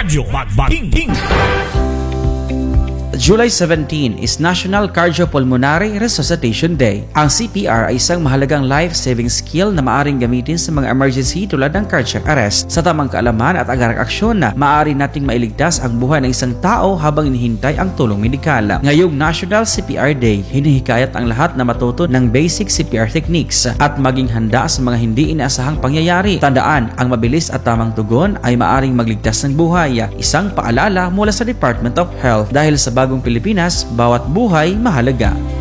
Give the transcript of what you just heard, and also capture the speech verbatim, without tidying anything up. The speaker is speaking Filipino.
Radyo Magbating. July seventeenth is National Cardiopulmonary Resuscitation Day. Ang C P R ay isang mahalagang life-saving skill na maaring gamitin sa mga emergency tulad ng cardiac arrest. Sa tamang kaalaman at agarang aksyon na maaari nating mailigtas ang buhay ng isang tao habang hinihintay ang tulong medikal. Ngayong National C P R Day, hinihikayat ang lahat na matuto ng basic C P R techniques at maging handa sa mga hindi inaasahang pangyayari. Tandaan, ang mabilis at tamang tugon ay maaring magligtas ng buhay. Isang paalala mula sa Department of Health dahil sa bagong Pilipinas, bawat buhay mahalaga.